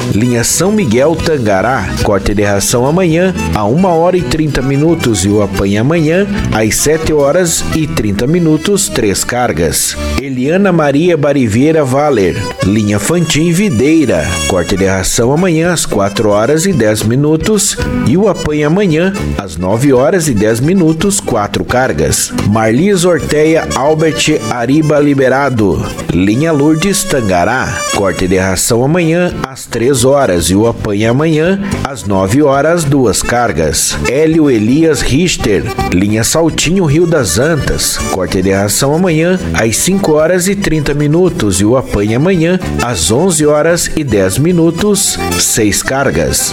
Linha São Miguel Tangará, corte de ração amanhã a 1h30 e o apanha amanhã às 7h30, 3 cargas. Eliana Maria Bariveira Valer, linha Fantim Videira, corte de ração amanhã às 4h10 e o apanha amanhã às 9h10, 4 cargas. Marlis Orteia Albert Ariba Liberado, linha Lourdes Tangará, corte de ração amanhã às 3h e o apanha amanhã às 9h, 2 cargas. Hélio Elias Richter, linha Saltinho Rio das Antas, corte de ração amanhã às 5h30 e o apanha amanhã às 11h10, 6 cargas.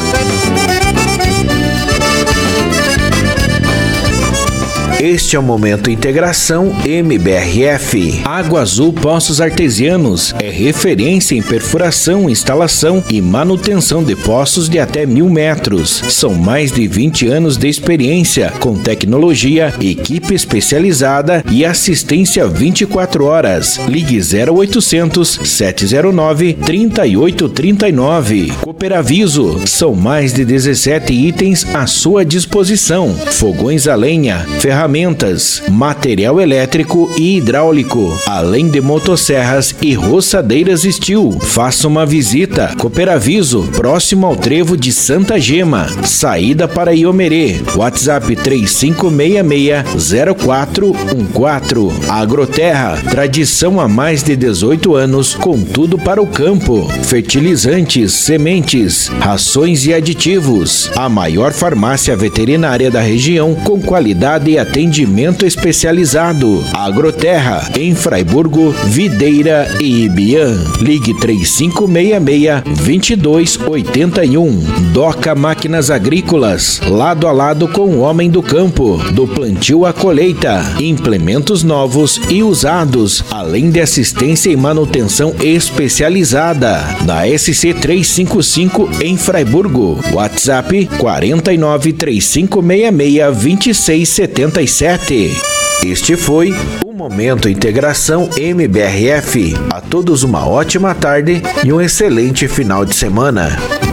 Este é o Momento Integração MBRF. Água Azul Poços Artesianos é referência em perfuração, instalação e manutenção de poços de até 1.000 metros. São mais de 20 anos de experiência, com tecnologia, equipe especializada e assistência 24 horas. Ligue 0800 709 3839. Cooperaviso, são mais de 17 itens à sua disposição. Fogões a lenha, ferramentas, material elétrico e hidráulico, além de motosserras e roçadeiras Steel. Faça uma visita. Cooperaviso, próximo ao trevo de Santa Gema, saída para Iomerê. WhatsApp 3566-0414. Agroterra, tradição há mais de 18 anos, com tudo para o campo. Fertilizantes, sementes, rações e aditivos. A maior farmácia veterinária da região, com qualidade e atendimento especializado. Agroterra, em Fraiburgo, Videira e Ibiã. Ligue 3566-2281. Doca Máquinas Agrícolas, lado a lado com o homem do campo, do plantio à colheita. Implementos novos e usados, além de assistência e manutenção especializada. Na SC 355 em Fraiburgo. WhatsApp 4935662677. Este foi o Momento Integração MBRF. A todos uma ótima tarde e um excelente final de semana.